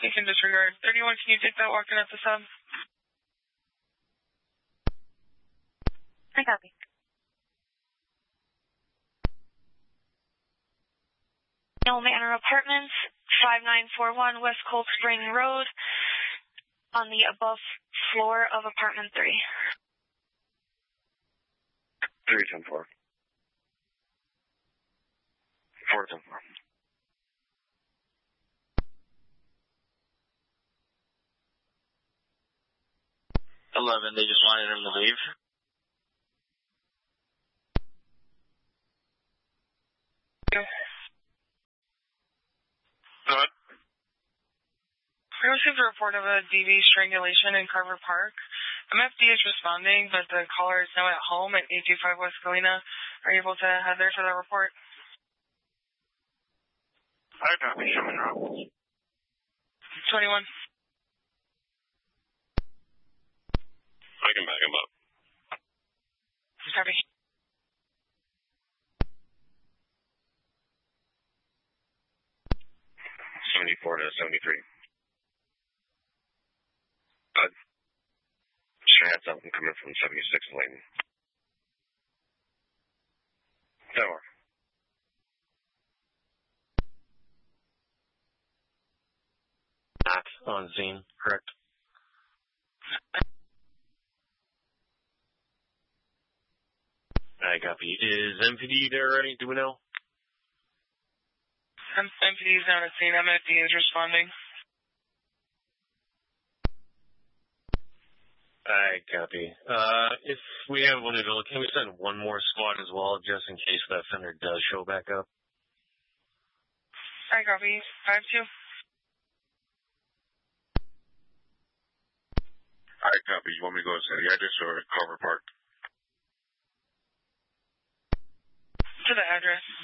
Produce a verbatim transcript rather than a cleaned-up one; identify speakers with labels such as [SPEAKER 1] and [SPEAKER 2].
[SPEAKER 1] You can disregard. thirty-one, can you take that walking at the sub?
[SPEAKER 2] I copy. No Manor Apartments, five nine four one West Cold Spring Road, on the above floor of apartment three.
[SPEAKER 3] three ten four. four ten four.
[SPEAKER 4] eleven, they just wanted him to leave.
[SPEAKER 3] What?
[SPEAKER 1] We received a report of a D V strangulation in Carver Park. M F D is responding, but the caller is now at home at eight two five West Galena. Are you able to head there for that report?
[SPEAKER 3] I copy. Show me around.
[SPEAKER 1] twenty-one.
[SPEAKER 3] I can back him up.
[SPEAKER 1] Copy.
[SPEAKER 3] seventy-four to seventy-three. Bud. Should I have something coming from seventy-six Layton? Ten more.
[SPEAKER 5] Not on scene, correct? I copy. Is M P D there already? Do we know?
[SPEAKER 1] M P D is not at scene. M F D is responding.
[SPEAKER 5] I copy. Uh, if we have one available, can we send one more squad as well, just in case that fender does show back up?
[SPEAKER 1] I copy. five two.
[SPEAKER 3] I copy. You want me to go to the address or Carver Park?
[SPEAKER 1] To the address.